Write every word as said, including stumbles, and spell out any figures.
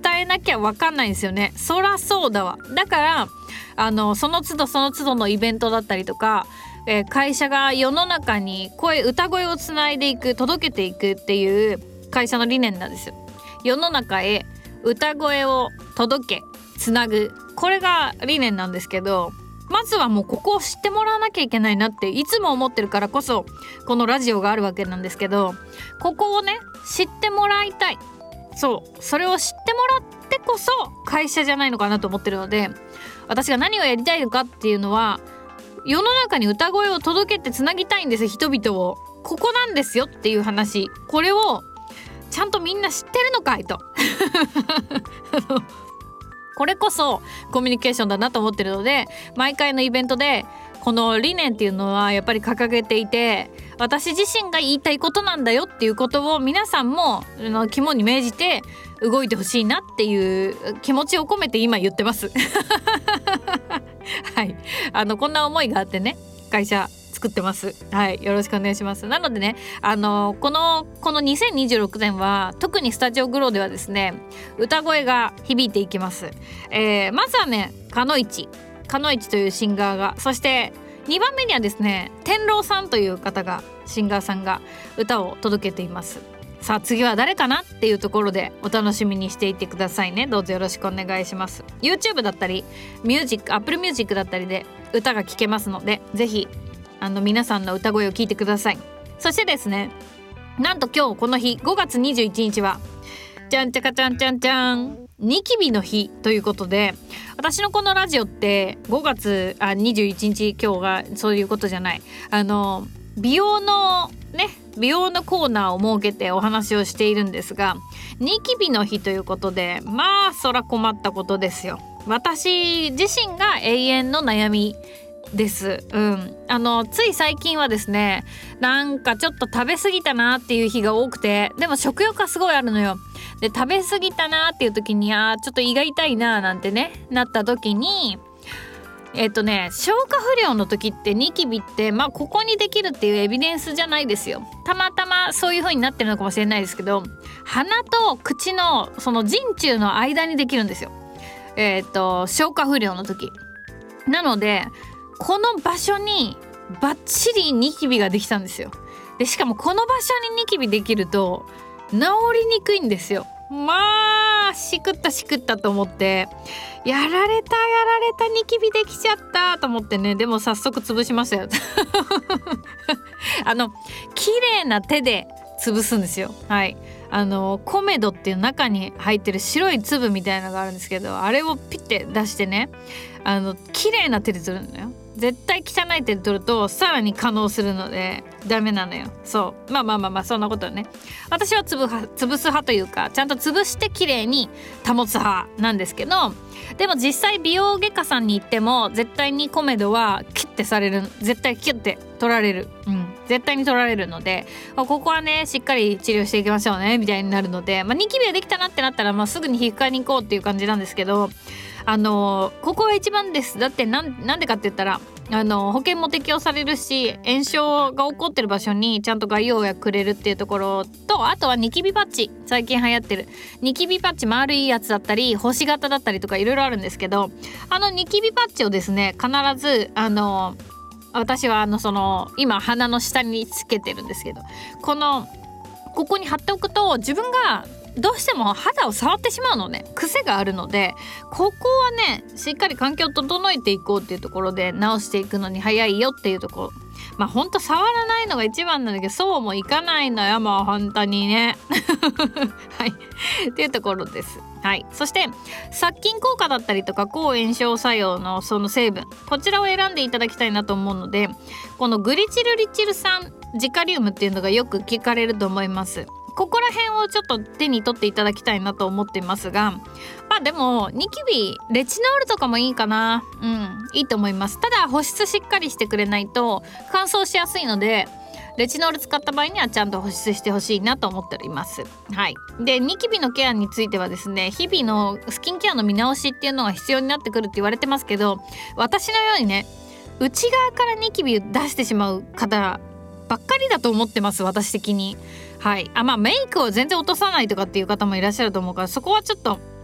伝えなきゃ分かんないんですよね。そらそうだわ。だからあのその都度その都度のイベントだったりとか、えー、会社が世の中に声歌声をつないでいく、届けていくっていう会社の理念なんですよ。世の中へ歌声を届けつなぐ、これが理念なんですけど、まずはもうここを知ってもらわなきゃいけないなっていつも思ってるからこそこのラジオがあるわけなんですけど、ここをね知ってもらいたい。そうそれを知ってもらってこそ会社じゃないのかなと思ってるので、私が何をやりたいのかっていうのは、世の中に歌声を届けてつなぎたいんです。人々をここなんですよっていう話、これをちゃんとみんな知ってるのかいとこれこそコミュニケーションだなと思ってるので、毎回のイベントでこの理念っていうのはやっぱり掲げていて、私自身が言いたいことなんだよっていうことを皆さんも肝に銘じて動いてほしいなっていう気持ちを込めて今言ってますはい、あのこんな思いがあってね会社作ってます。はい、よろしくお願いします。なのでね、あのこのこのにせんにじゅうろくねんは特にスタジオグローではですね、歌声が響いていきます。えー、まずはね、かのいちかのいちというシンガーが、そしてにばんめにはですね、天郎さんという方が、シンガーさんが歌を届けています。さあ次は誰かなっていうところでお楽しみにしていてくださいね。どうぞよろしくお願いします。 YouTube だったりミュージック Apple Music だったりで歌が聴けますので、ぜひあの皆さんの歌声を聞いてください。そしてですね、なんと今日この日ごがつにじゅういちにちはじゃんちゃかちゃんちゃんちゃんニキビの日ということで、私のこのラジオってごがつあにじゅういちにち、今日がそういうことじゃない、あの美容のね美容のコーナーを設けてお話をしているんですが、ニキビの日ということで、まあそら困ったことですよ。私自身が永遠の悩みです。うん、あのつい最近はですね、なんかちょっと食べ過ぎたなっていう日が多くて、でも食欲がすごいあるのよ。で食べ過ぎたなっていう時に、あーちょっと胃が痛いななんてねなった時に、えっとね消化不良の時ってニキビってまあここにできるっていうエビデンスじゃないですよ。たまたまそういう風になってるのかもしれないですけど、鼻と口のその人中の間にできるんですよ。えっと消化不良の時なので、この場所にバッチリニキビができたんですよ。でしかもこの場所にニキビできると治りにくいんですよ。まあしくったしくったと思って、やられたやられたニキビできちゃったと思ってね、でも早速潰しましたよあの綺麗な手で潰すんですよ。はい、あのコメドっていう中に入ってる白い粒みたいなのがあるんですけど、あれをピッて出してね、あの綺麗な手で取るのよ。絶対汚い手で取るとさらに可能するのでダメなのよ。そうまあまあまあまあそんなことね、私は潰は潰す派というか、ちゃんと潰して綺麗に保つ派なんですけど、でも実際美容外科さんに行っても絶対にコメドはキュッてされる、絶対キュッて取られる、うん絶対に取られるので、ここはねしっかり治療していきましょうねみたいになるので、まあ、ニキビができたなってなったら、まあ、すぐに皮膚科に行こうっていう感じなんですけど、あのここが一番です。だってなんなんでかって言ったら、あの保険も適用されるし、炎症が起こってる場所にちゃんと外用薬くれるっていうところと、あとはニキビパッチ、最近流行ってるニキビパッチ、丸いやつだったり星型だったりとかいろいろあるんですけど、あのニキビパッチをですね必ずあの私はあのその今鼻の下につけてるんですけど、このここに貼っておくと自分がどうしても肌を触ってしまうのね、癖があるので、ここはねしっかり環境を整えていこうっていうところで直していくのに早いよっていうところ、まあほんと触らないのが一番なんだけど、そうもいかないのよ、もう本当にねはいっていうところです。はい、そして殺菌効果だったりとか抗炎症作用のその成分、こちらを選んでいただきたいなと思うので、このグリチルリチル酸ジカリウムっていうのがよく聞かれると思います。ここら辺をちょっと手に取っていただきたいなと思っていますが、まあでもニキビレチノールとかもいいかな、うんいいと思います。ただ保湿しっかりしてくれないと乾燥しやすいので、レチノール使った場合にはちゃんと保湿してほしいなと思っております。はい。でニキビのケアについてはですね、日々のスキンケアの見直しっていうのが必要になってくるって言われてますけど、私のようにね内側からニキビを出してしまう方ばっかりだと思ってます、私的に。はい、あまあメイクを全然落とさないとかっていう方もいらっしゃると思うから、そこはちょっと